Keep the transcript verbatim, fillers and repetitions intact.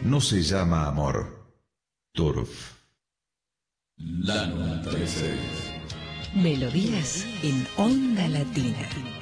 no se llama amor. Turf. La noventa y seis. Melodías en Onda Latina.